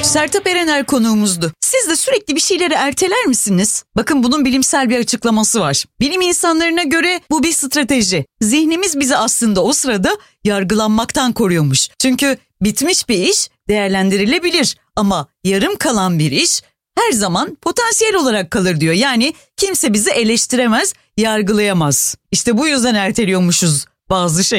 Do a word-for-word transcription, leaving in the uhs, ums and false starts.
Sertab Erener konuğumuzdu. Siz de sürekli bir şeyleri erteler misiniz? Bakın bunun bilimsel bir açıklaması var. Bilim insanlarına göre bu bir strateji. Zihnimiz bizi aslında o sırada yargılanmaktan koruyormuş. Çünkü bitmiş bir iş değerlendirilebilir ama yarım kalan bir iş her zaman potansiyel olarak kalır diyor. Yani kimse bizi eleştiremez, yargılayamaz. İşte bu yüzden erteliyormuşuz bazı şeyleri.